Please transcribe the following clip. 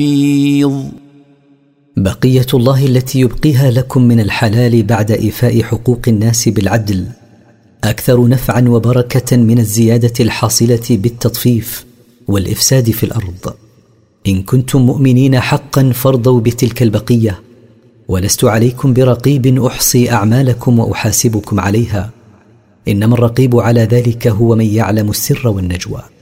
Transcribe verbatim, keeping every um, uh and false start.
بقية الله التي يبقيها لكم من الحلال بعد إيفاء حقوق الناس بالعدل أكثر نفعا وبركة من الزيادة الحاصلة بالتطفيف والإفساد في الأرض. إن كنتم مؤمنين حقا فارضوا بتلك البقية، ولست عليكم برقيب أحصي أعمالكم وأحاسبكم عليها، إنما الرقيب على ذلك هو من يعلم السر والنجوى.